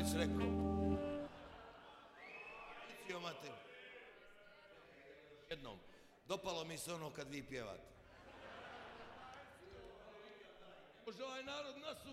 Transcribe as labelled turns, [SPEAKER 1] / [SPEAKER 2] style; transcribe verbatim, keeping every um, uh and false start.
[SPEAKER 1] već rekao. Icio mater. Jednom. Dopalo mi se ono kad vi pjevate. Može ovaj narod nasu